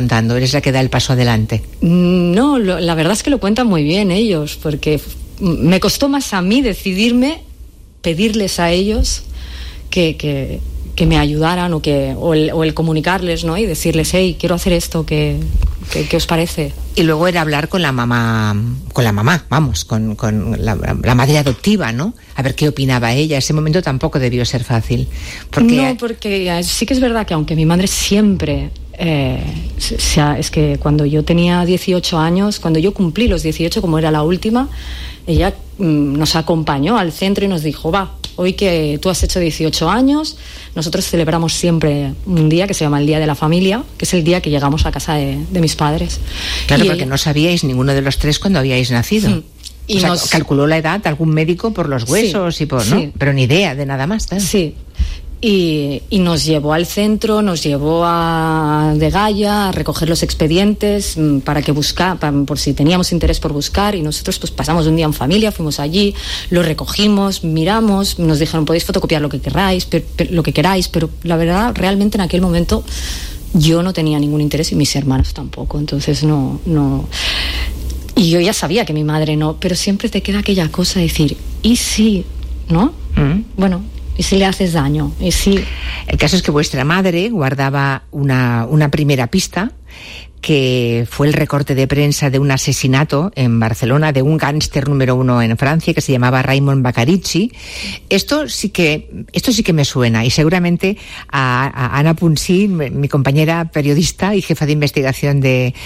contando? ¿Eres la que da el paso adelante? No, la verdad es que lo cuentan muy bien ellos, porque me costó más a mí decidirme, pedirles a ellos que me ayudaran o el comunicarles, ¿no? Y decirles, hey, quiero hacer esto, ¿qué os parece? Y luego era hablar con la mamá, vamos, con la madre adoptiva, ¿no? A ver qué opinaba ella. Ese momento tampoco debió ser fácil. Porque sí que es verdad que aunque mi madre siempre... es que cuando yo tenía 18 años, cuando yo cumplí los 18, como era la última, ella nos acompañó al centro y nos dijo, va, hoy que tú has hecho 18 años, nosotros celebramos siempre un día que se llama el Día de la Familia, que es el día que llegamos a casa de mis padres. Claro, porque no sabíais ninguno de los tres cuando habíais nacido. Y calculó la edad algún médico por los huesos ¿no? Pero ni idea de nada más, ¿sabes? Sí. Y nos llevó al centro, nos llevó a Degaya a recoger los expedientes para por si teníamos interés por buscar, y nosotros pues pasamos un día en familia, fuimos allí, lo recogimos, miramos, nos dijeron podéis fotocopiar lo que queráis, pero la verdad realmente en aquel momento yo no tenía ningún interés y mis hermanos tampoco, entonces no. Y yo ya sabía que mi madre no, pero siempre te queda aquella cosa de decir, ¿y si? ¿No? Bueno, ¿y si le haces daño? ¿Y si? El caso es que vuestra madre guardaba una primera pista, que fue el recorte de prensa de un asesinato en Barcelona de un gángster número 1 en Francia que se llamaba Raymond Bacaricci. Esto sí que me suena, y seguramente a Ana Punsí, mi compañera periodista y jefa de investigación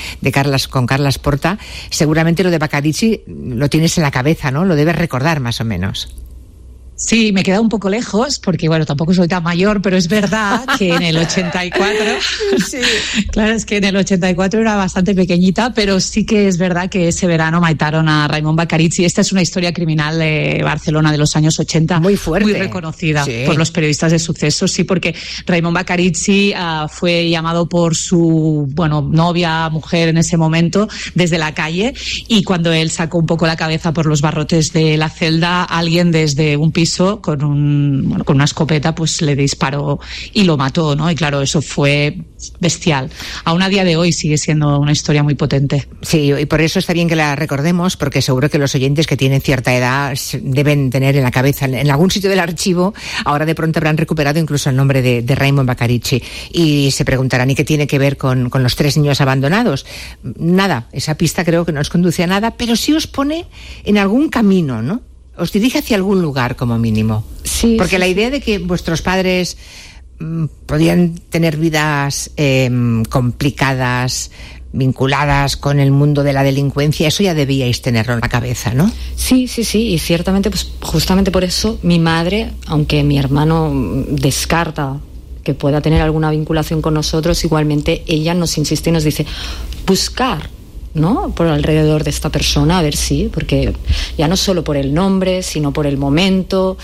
con Carles Porta, seguramente lo de Bacaricci lo tienes en la cabeza, ¿no? Lo debes recordar más o menos. Sí, me queda un poco lejos, porque bueno, tampoco soy tan mayor, pero es verdad que en el 84, sí, claro, es que en el 84 era bastante pequeñita, pero sí que es verdad que ese verano mataron a Raymond Bacaricci. Esta es una historia criminal de Barcelona de los años 80. Muy fuerte. Muy reconocida por los periodistas de sucesos, sí, porque Raymond Bacaricci fue llamado por su, novia, mujer en ese momento, desde la calle, y cuando él sacó un poco la cabeza por los barrotes de la celda, alguien desde un piso con una escopeta pues le disparó y lo mató, ¿no? Y claro, eso fue bestial. Aún a día de hoy sigue siendo una historia muy potente. Sí, y por eso está bien que la recordemos, porque seguro que los oyentes que tienen cierta edad deben tener en la cabeza, en algún sitio del archivo, ahora de pronto habrán recuperado incluso el nombre de Raymond Bacaricci, y se preguntarán, ¿y qué tiene que ver con los 3 niños abandonados? Nada, esa pista creo que no os conduce a nada, pero sí os pone en algún camino, ¿no? Os dirige hacia algún lugar, como mínimo. Sí. Porque la idea de que vuestros padres podían tener vidas complicadas, vinculadas con el mundo de la delincuencia, eso ya debíais tenerlo en la cabeza, ¿no? Sí, y ciertamente, pues justamente por eso mi madre, aunque mi hermano descarta que pueda tener alguna vinculación con nosotros, igualmente ella nos insiste y nos dice, buscar, ¿no? Por alrededor de esta persona, a ver si, porque ya no solo por el nombre, sino por el momento,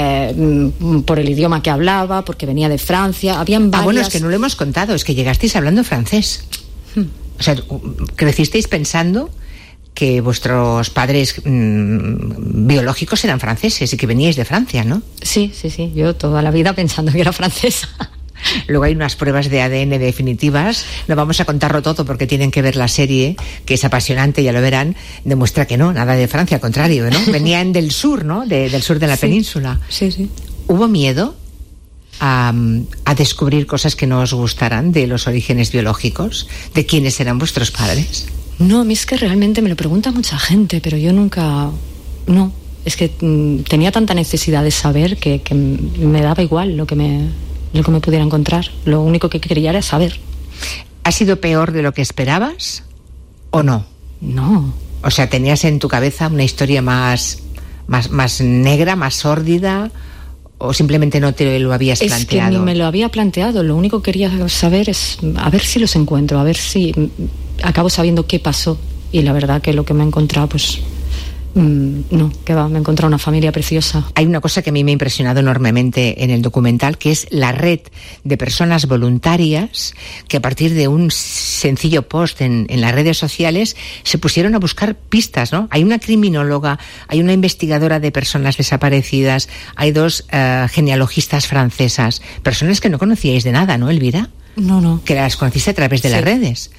por el idioma que hablaba, porque venía de Francia, habían varias... bueno, es que no lo hemos contado, es que llegasteis hablando francés. O sea, crecisteis pensando que vuestros padres biológicos eran franceses y que veníais de Francia, ¿no? Sí, yo toda la vida pensando que era francesa. Luego hay unas pruebas de ADN definitivas, no vamos a contarlo todo porque tienen que ver la serie, que es apasionante, ya lo verán, demuestra que no, nada de Francia, al contrario, ¿no? Venían del sur, ¿no? Del sur de la península. Sí. ¿Hubo miedo a descubrir cosas que no os gustaran de los orígenes biológicos, de quiénes eran vuestros padres? No, a mí es que realmente me lo pregunta mucha gente, pero yo nunca... No, es que tenía tanta necesidad de saber que me daba igual lo que me pudiera encontrar. Lo único que quería era saber. ¿Ha sido peor de lo que esperabas o no? No. O sea, ¿tenías en tu cabeza una historia más negra, más sórdida, o simplemente no te lo habías planteado? Es que ni me lo había planteado. Lo único que quería saber es a ver si los encuentro, a ver si acabo sabiendo qué pasó. Y la verdad que lo que me he encontrado, pues... no, que va, me he encontrado una familia preciosa. Hay una cosa que a mí me ha impresionado enormemente en el documental, que es la red de personas voluntarias que a partir de un sencillo post en las redes sociales se pusieron a buscar pistas, ¿no? Hay una criminóloga, hay una investigadora de personas desaparecidas, hay 2 genealogistas francesas, personas que no conocíais de nada, ¿no, Elvira? No. Que las conociste a través de las redes.